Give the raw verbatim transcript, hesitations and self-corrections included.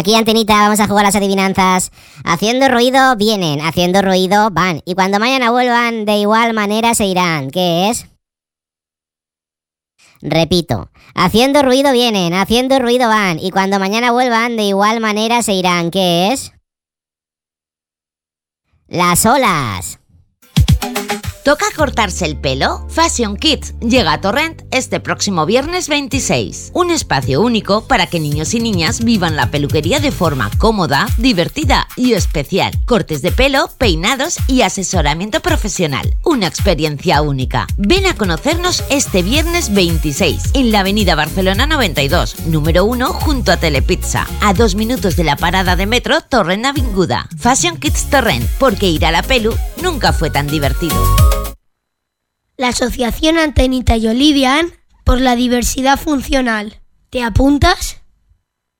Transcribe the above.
Aquí, Antenita, vamos a jugar las adivinanzas. Haciendo ruido vienen, haciendo ruido van. Y cuando mañana vuelvan, de igual manera se irán. ¿Qué es? Repito, haciendo ruido vienen, haciendo ruido van. Y cuando mañana vuelvan, de igual manera se irán. ¿Qué es? Las olas. ¿Toca cortarse el pelo? Fashion Kids llega a Torrent este próximo viernes veintiséis. Un espacio único para que niños y niñas vivan la peluquería de forma cómoda, divertida y especial. Cortes de pelo, peinados y asesoramiento profesional. Una experiencia única. Ven a conocernos este viernes veintiséis en la avenida Barcelona noventa y dos, número uno, junto a Telepizza. A dos minutos de la parada de metro Torrent Avinguda. Fashion Kids Torrent, porque ir a la pelu nunca fue tan divertido. La Asociación Antenita y Olivian por la diversidad funcional. ¿Te apuntas?